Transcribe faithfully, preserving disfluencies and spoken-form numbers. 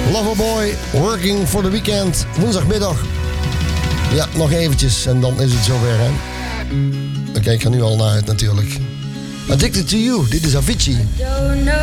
Loverboy, Working for the Weekend. Woensdagmiddag. Ja, nog eventjes en dan is het zover, hè. Oké, ik ga nu al naar uit natuurlijk. Addicted to You, dit is Avicii.